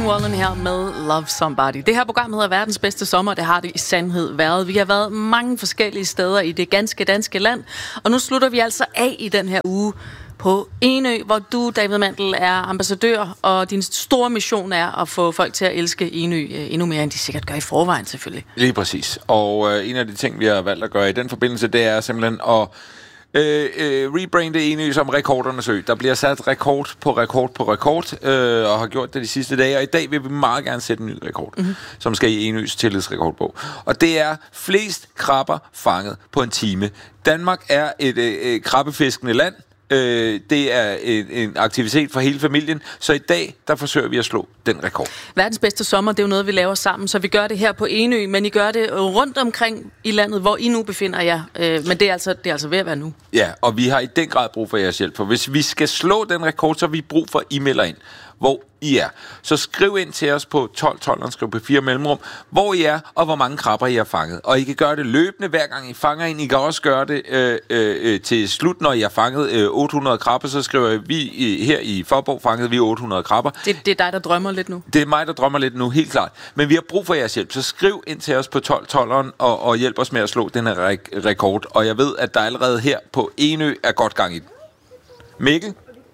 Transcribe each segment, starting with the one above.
Wallen her med Love Somebody. Det her program hedder Verdens Bedste Sommer. Det har det i sandhed været. Vi har været mange forskellige steder i det ganske danske land. Og nu slutter vi altså af i den her uge på Enø, hvor du, David Mandel, er ambassadør, og din store mission er at få folk til at elske Enø endnu mere, end de sikkert gør i forvejen, selvfølgelig. Lige præcis. Og en af de ting, vi har valgt at gøre i den forbindelse, det er simpelthen at rebrande Enø som rekordernes ø. Der bliver sat rekord på rekord, og har gjort det de sidste dage, og i dag vil vi meget gerne sætte en ny rekord, som skal i Enøs tillidsrekordbog. Og det er flest krabber fanget på en time. Danmark er et krabbefiskende land. Det er en aktivitet for hele familien, så i dag, der forsøger vi at slå den rekord. Verdens Bedste Sommer, det er jo noget, vi laver sammen, så vi gør det her på Enø, men I gør det rundt omkring i landet, hvor I nu befinder jer. Men det er altså ved at være nu. Ja, og vi har i den grad brug for jeres hjælp, for hvis vi skal slå den rekord, så har vi brug for, at I melder ind, hvor I er. Så skriv ind til os på 1212, skriv på 4 mellemrum, hvor I er, og hvor mange krabber I har fanget. Og I kan gøre det løbende, hver gang I fanger en. I kan også gøre det til slut, når I har fanget 800 krabber, så skriver vi her i Forborg fangede vi 800 krabber. Det er dig, der drømmer lidt nu. Det er mig, der drømmer lidt nu, helt klart. Men vi har brug for jeres hjælp, så skriv ind til os på 1212 og hjælp os med at slå den her rekord. Og jeg ved, at der allerede her på Enø er godt gang i den. Mikkel?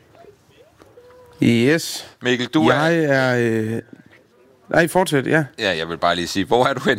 Yes. Mikkel, du er... Nej, fortsæt, ja. Ja, jeg vil bare lige sige, hvor er du hen?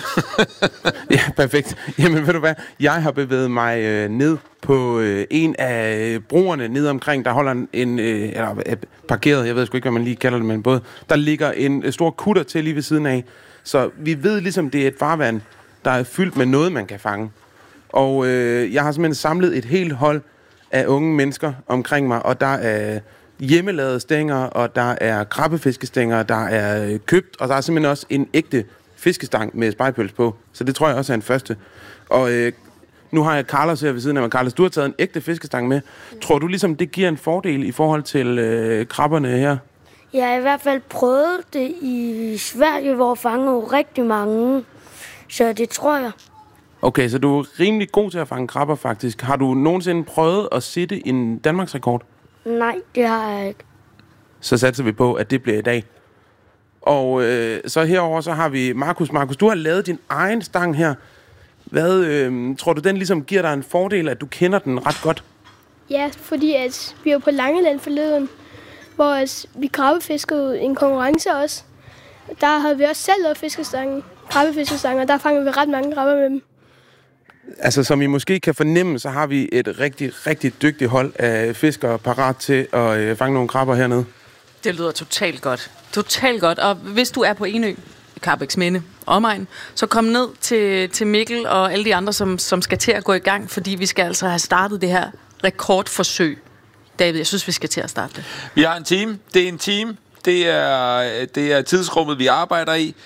Ja, perfekt. Jamen, ved du hvad? Jeg har bevæget mig ned på en af broerne ned omkring, der holder parkeret, jeg ved sgu ikke, hvad man lige kalder det, men både. Der ligger en stor kutter til lige ved siden af. Så vi ved ligesom, det er et farvand, der er fyldt med noget, man kan fange. Og jeg har simpelthen samlet et helt hold af unge mennesker omkring mig, og der er hjemmelavede stænger, og der er krabbefiskestænger, der er købt, og der er simpelthen også en ægte fiskestang med spejepøls på. Så det tror jeg også er en første. Og nu har jeg Carlos her ved siden af mig. Carlos, du har taget en ægte fiskestang med. Tror du ligesom, det giver en fordel i forhold til krabberne her? Jeg har i hvert fald prøvet det i Sverige, hvor fanger jo rigtig mange. Så det tror jeg. Okay, så du er rimelig god til at fange krabber, faktisk. Har du nogensinde prøvet at sætte en Danmarksrekord? Nej, det har jeg ikke. Så satser vi på, at det bliver i dag. Og så herover så har vi Markus. Markus, du har lavet din egen stang her. Hvad tror du, den ligesom giver dig en fordel, at du kender den ret godt? Ja, fordi at vi var på Langeland forleden, hvor vi krabbefiskede en konkurrence også. Der havde vi også selv lavet krabbefiskestang, og der fangede vi ret mange krabber med dem. Altså, som I måske kan fornemme, så har vi et rigtig, rigtig dygtigt hold af fiskere parat til at fange nogle krabber hernede. Det lyder totalt godt. Totalt godt. Og hvis du er på Enø, Karrebæksminde, omegn, så kom ned til Mikkel og alle de andre, som skal til at gå i gang, fordi vi skal altså have startet det her rekordforsøg. David, jeg synes, vi skal til at starte det. Vi har en team. Det er en team. Det er tidsrummet, vi arbejder i.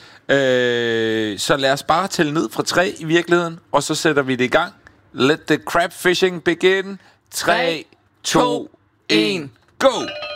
Så lad os bare tælle ned fra 3 i virkeligheden, og så sætter vi det i gang. Let the crab fishing begin. 3, 2, 1, go!